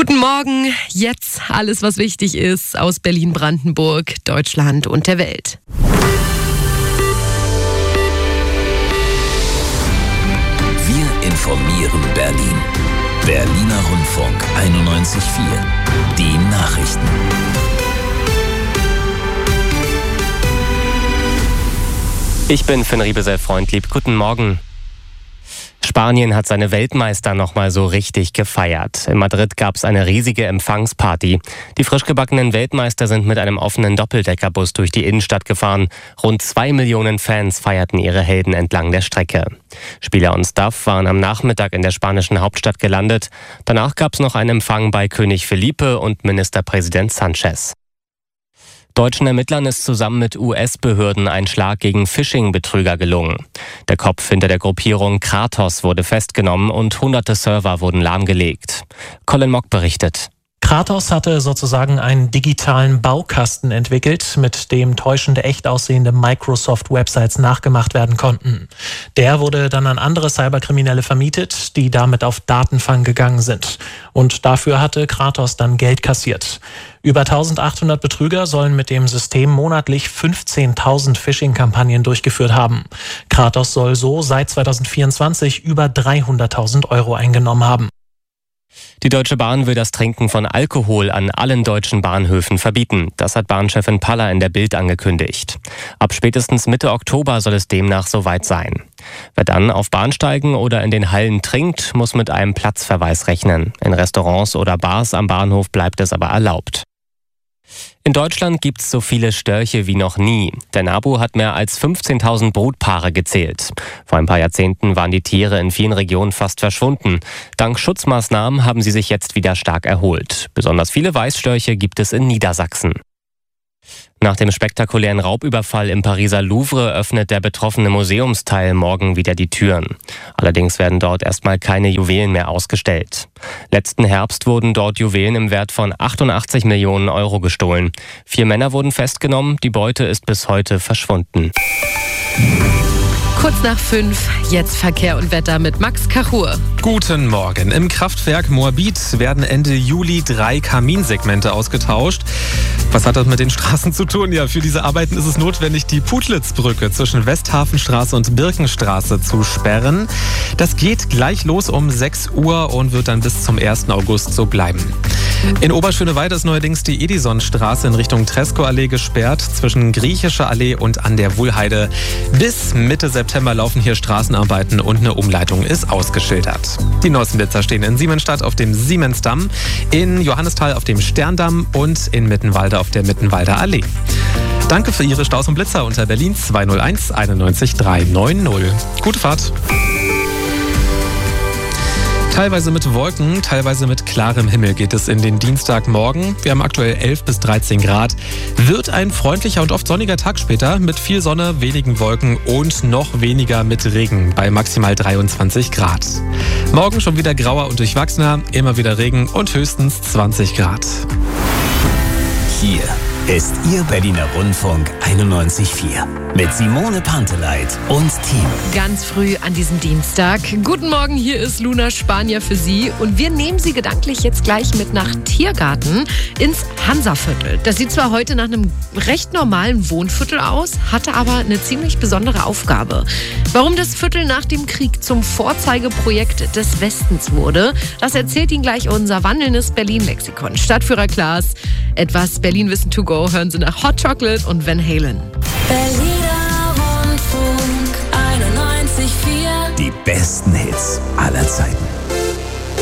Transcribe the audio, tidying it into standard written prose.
Guten Morgen, jetzt alles, was wichtig ist aus Berlin-Brandenburg, Deutschland und der Welt. Wir informieren Berlin. Berliner Rundfunk 91.4. Die Nachrichten. Ich bin Finn Riebesell-Freundlieb. Guten Morgen. Spanien hat seine Weltmeister nochmal so richtig gefeiert. In Madrid gab es eine riesige Empfangsparty. Die frisch gebackenen Weltmeister sind mit einem offenen Doppeldeckerbus durch die Innenstadt gefahren. Rund 2 Millionen Fans feierten ihre Helden entlang der Strecke. Spieler und Staff waren am Nachmittag in der spanischen Hauptstadt gelandet. Danach gab es noch einen Empfang bei König Felipe und Ministerpräsident Sanchez. Deutschen Ermittlern ist zusammen mit US-Behörden ein Schlag gegen Phishing-Betrüger gelungen. Der Kopf hinter der Gruppierung Kratos wurde festgenommen und hunderte Server wurden lahmgelegt. Colin Mock berichtet. Kratos hatte sozusagen einen digitalen Baukasten entwickelt, mit dem täuschende, echt aussehende Microsoft-Websites nachgemacht werden konnten. Der wurde dann an andere Cyberkriminelle vermietet, die damit auf Datenfang gegangen sind. Und dafür hatte Kratos dann Geld kassiert. Über 1800 Betrüger sollen mit dem System monatlich 15.000 Phishing-Kampagnen durchgeführt haben. Kratos soll so seit 2024 über 300.000 Euro eingenommen haben. Die Deutsche Bahn will das Trinken von Alkohol an allen deutschen Bahnhöfen verbieten. Das hat Bahnchefin Paller in der Bild angekündigt. Ab spätestens Mitte Oktober soll es demnach soweit sein. Wer dann auf Bahnsteigen oder in den Hallen trinkt, muss mit einem Platzverweis rechnen. In Restaurants oder Bars am Bahnhof bleibt es aber erlaubt. In Deutschland gibt es so viele Störche wie noch nie. Der NABU hat mehr als 15.000 Brutpaare gezählt. Vor ein paar Jahrzehnten waren die Tiere in vielen Regionen fast verschwunden. Dank Schutzmaßnahmen haben sie sich jetzt wieder stark erholt. Besonders viele Weißstörche gibt es in Niedersachsen. Nach dem spektakulären Raubüberfall im Pariser Louvre öffnet der betroffene Museumsteil morgen wieder die Türen. Allerdings werden dort erstmal keine Juwelen mehr ausgestellt. Letzten Herbst wurden dort Juwelen im Wert von 88 Millionen Euro gestohlen. 4 Männer wurden festgenommen, die Beute ist bis heute verschwunden. Kurz nach 5, jetzt Verkehr und Wetter mit Max Kachur. Guten Morgen. Im Kraftwerk Moabit werden Ende Juli 3 Kaminsegmente ausgetauscht. Was hat das mit den Straßen zu tun? Ja, für diese Arbeiten ist es notwendig, die Putlitzbrücke zwischen Westhafenstraße und Birkenstraße zu sperren. Das geht gleich los um 6 Uhr und wird dann bis zum 1. August so bleiben. In Oberschöneweide ist neuerdings die Edisonstraße in Richtung Tresco-Allee gesperrt, zwischen Griechischer Allee und an der Wuhlheide. Bis Mitte September laufen hier Straßenarbeiten und eine Umleitung ist ausgeschildert. Die neuesten Blitzer stehen in Siemensstadt auf dem Siemensdamm, in Johannisthal auf dem Sterndamm und in Mittenwalde auf der Mittenwalder Allee. Danke für Ihre Staus und Blitzer unter Berlin 201 91 390. Gute Fahrt! Teilweise mit Wolken, teilweise mit klarem Himmel geht es in den Dienstagmorgen. Wir haben aktuell 11 bis 13 Grad. Wird ein freundlicher und oft sonniger Tag später mit viel Sonne, wenigen Wolken und noch weniger mit Regen bei maximal 23 Grad. Morgen schon wieder grauer und durchwachsener, immer wieder Regen und höchstens 20 Grad. Hier ist Ihr Berliner Rundfunk 91.4 mit Simone Panteleit und Team. Ganz früh an diesem Dienstag. Guten Morgen, hier ist Luna Spanier für Sie. Und wir nehmen Sie gedanklich jetzt gleich mit nach Tiergarten ins Hansaviertel. Das sieht zwar heute nach einem recht normalen Wohnviertel aus, hatte aber eine ziemlich besondere Aufgabe. Warum das Viertel nach dem Krieg zum Vorzeigeprojekt des Westens wurde, das erzählt Ihnen gleich unser wandelndes Berlin-Lexikon. Stadtführer Klaas, etwas Berlin-Wissen to go, hören Sie nach Hot Chocolate und Van Halen. Berliner Rundfunk 91.4. Die besten Hits aller Zeiten.